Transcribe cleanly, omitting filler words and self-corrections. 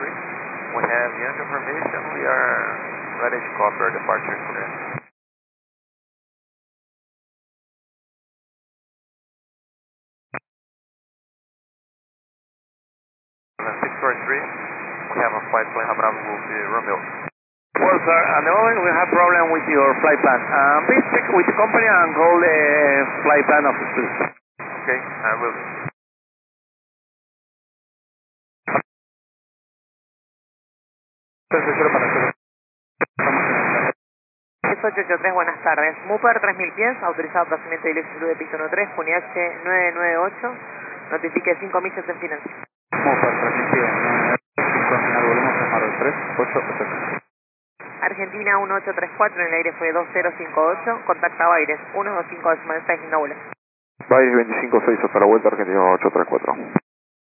643. We have young information. We are ready to copy our departure clear. 643. We have a flight plan Bravo Romeo. Well, sir, at the moment we have problem with your flight plan. Please check with the company and call the flight plan office. Okay, I will. 883, buenas tardes. Mooper 3000 pies, autorizado aplazamiento de solicitud de piso 13, Juniache 998, notifique 5 millas en final. Mooper 3000 pies, 995 en final, volvemos a llamar al 3880. Argentina 1834, en el aire fue 2058, contacta Baires 125 decimal 6, no vuela. Baires 256 hasta la vuelta, Argentina 834.